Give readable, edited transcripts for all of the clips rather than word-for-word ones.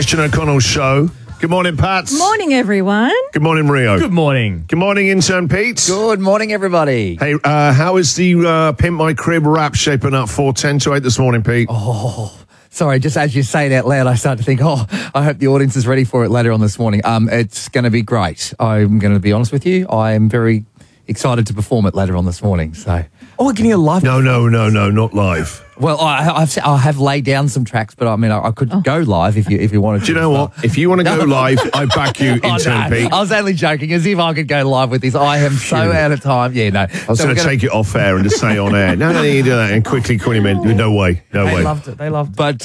Christian O'Connell Show. Good morning, Pats. Morning, everyone. Good morning, Rio. Good morning. Good morning, intern Pete. Good morning, everybody. Hey, how is the Pimp My Crib rap shaping up for 10 to 8 this morning, Pete? Sorry, just as you say it out loud, I start to think, I hope the audience is ready for it later on this morning. It's going to be great. I'm going to be honest with you. I am very excited to perform it later on this morning. So, Getting a live. No, not live. well, I have laid down some tracks, but I mean, I could go live if you wanted to. Do you know what? If you want to go live, I back you, intern Pete. I was only joking, as if I could go live with this. I am so out of time. Yeah, no. I was going to take it off air and just say on air. No, you do that and quickly call him in. No way. They loved it. But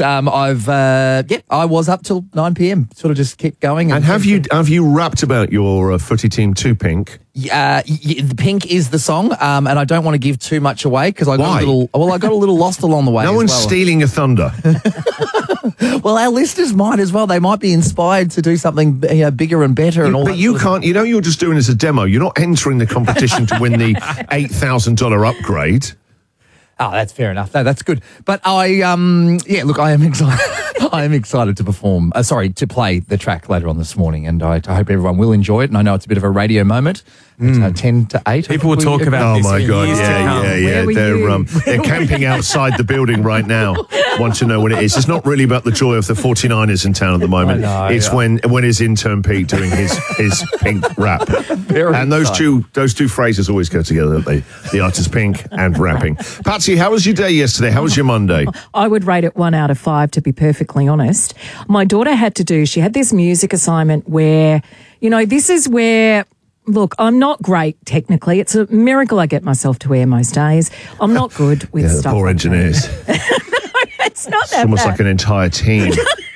I was up till 9 p.m. Sort of just kept going. And have you rapped about your footy team too, Pink? The Pink is the song, and I don't want to give too much away because I got Why? I got a little lost along the way. No as one's well. stealing your thunder. Well, our listeners might as well. They might be inspired to do something bigger and better. And all But that you sort of- can't. You know, you're just doing it as a demo. You're not entering the competition to win the $8,000 upgrade. Oh, that's fair enough. No, that's good. But I am excited. I am excited to perform. To play the track later on this morning, and I hope everyone will enjoy it. And I know it's a bit of a radio moment. It's 10 to 8. People will talk about Oh this my for God! years to come. Yeah. were you? They're camping outside the building right now. Want to know when it is? It's not really about the joy of the 49ers in town at the moment. I know, It's when is intern Pete doing his Pink rap. And those two phrases always go together, don't they? The artist Pink and rapping. Patsy, how was your day yesterday? How was your Monday? I would rate it 1 out of 5, to be perfectly honest. My daughter had this music assignment where, this is where, look, I'm not great technically. It's a miracle I get myself to air most days. I'm not good with The stuff. poor like engineers. that. It's not that Almost bad. like an entire team.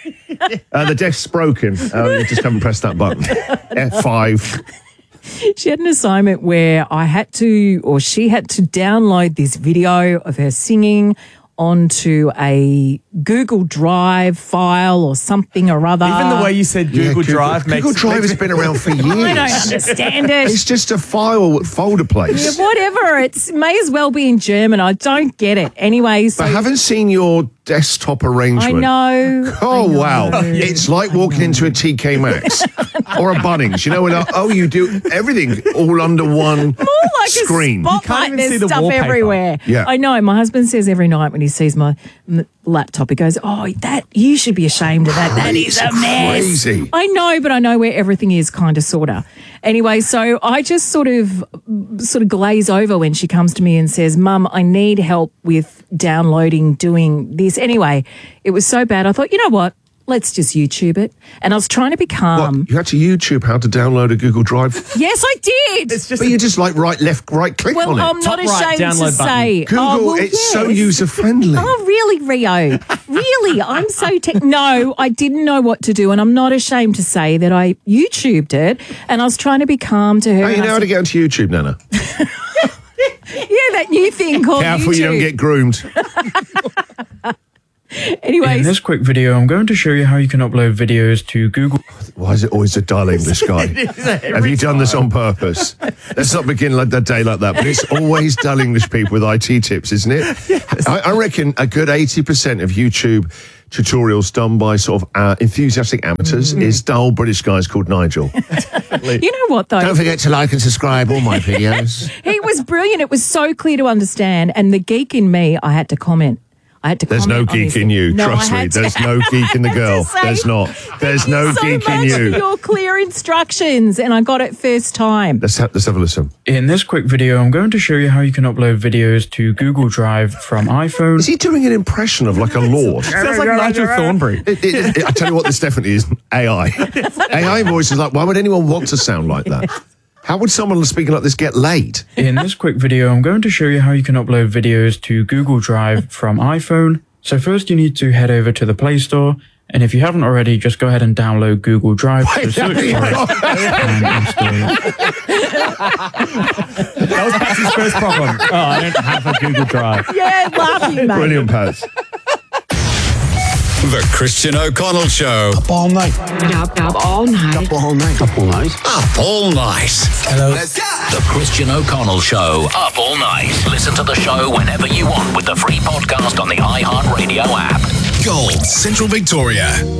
The desk's broken. You just haven't pressed that button. F5. She had an assignment where she had to download this video of her singing onto a Google Drive file or something or other. Even the way you said Google Drive makes Google Drive has been around for years. I don't understand it. It's just a folder place. Yeah, whatever. It may as well be in German. I don't get it. Anyway, so I haven't seen your desktop arrangement. I know. Oh, I know. wow. It's like walking into a TK Maxx or a Bunnings. You know, you do everything all under one Like screen. a You can't spotlight. even There's see the stuff wallpaper. everywhere. Yeah. I know. My husband says every night when he sees my laptop, he goes, you should be ashamed of that. That is a mess. Crazy. I know, but I know where everything is, kind of, sort of. Anyway, so I just sort of glaze over when she comes to me and says, Mum, I need help with doing this. Anyway, it was so bad. I thought, you know what? Let's just YouTube it. And I was trying to be calm. What? You had to YouTube how to download a Google Drive? Yes, I did. It's just But you just right click Well, on it. I'm not Top right ashamed to download button. say. Google, it's so user-friendly. Oh, really, Rio? Really? I'm so No, I didn't know what to do, and I'm not ashamed to say that I YouTubed it, and I was trying to be calm to her. How you and I know how to said, get onto YouTube, Nana? yeah, that new thing called Careful YouTube. you don't get groomed. Anyways, In this quick video, I'm going to show you how you can upload videos to Google. Why is it always a dull English guy? Have you done this on purpose? Let's not begin like the day like that. But it's always dull English people with IT tips, isn't it? Yes. I reckon a good 80% of YouTube tutorials done by sort of enthusiastic amateurs is dull British guys called Nigel. you know what, though? Don't forget to like and subscribe all my videos. He was brilliant. It was so clear to understand, and the geek in me, I had to comment. There's no comment on geek his- in you. No, Trust I me. had to- There's no geek in the I had to girl. say, There's not. There's Thank no you so geek in much for you. your clear instructions, and I got it first time. Let's have a listen. In this quick video, I'm going to show you how you can upload videos to Google Drive from iPhone. Is he doing an impression of like a lord? sounds like Nigel Thornberry. I tell you what, this definitely is AI. AI voice is like, why would anyone want to sound like that? How would someone speaking like this get laid? In this quick video, I'm going to show you how you can upload videos to Google Drive from iPhone. So first you need to head over to the Play Store, and if you haven't already, just go ahead and download Google Drive. So search for it and install it. That was Patsy's first problem. Oh, I don't have a Google Drive. Yeah, love you, mate. Brilliant, Pats. The Christian O'Connell Show. Up all night. Up all night. Up all night. Up all night. Up all night. Hello. The Christian O'Connell Show. Up all night. Listen to the show whenever you want with the free podcast on the iHeartRadio app. Gold, Central Victoria.